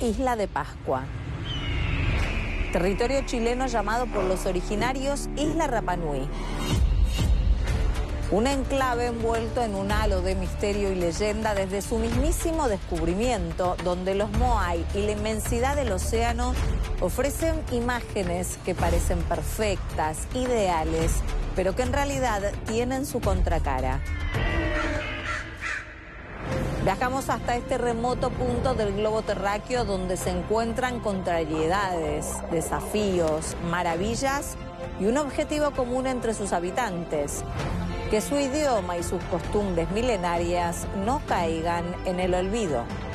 Isla de Pascua. Territorio chileno llamado por los originarios Isla Rapa Nui. Un enclave envuelto en un halo de misterio y leyenda desde su mismísimo descubrimiento, donde los Moai y la inmensidad del océano ofrecen imágenes que parecen perfectas, ideales, pero que en realidad tienen su contracara. Viajamos hasta este remoto punto del globo terráqueo donde se encuentran contrariedades, desafíos, maravillas y un objetivo común entre sus habitantes: que su idioma y sus costumbres milenarias no caigan en el olvido.